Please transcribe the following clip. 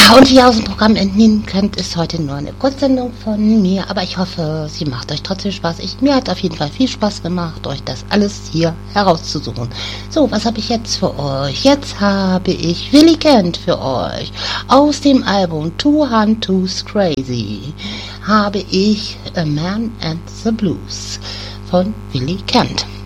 und wie ihr aus dem Programm entnehmen könnt, ist heute nur eine Kurzsendung von mir, aber ich hoffe, sie macht euch trotzdem Spaß. Mir hat auf jeden Fall viel Spaß gemacht, euch das alles hier herauszusuchen. So, was habe ich jetzt für euch? Jetzt habe ich Willie Kent für euch. Aus dem Album Two Hunters Crazy habe ich A Man and the Blues von Willie Kent.